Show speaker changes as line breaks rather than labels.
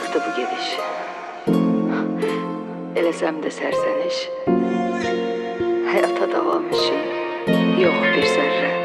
Sıxdı bu gediş. Eləsəm də sərsəniş. Həyata davam üçün yox bir zərrə.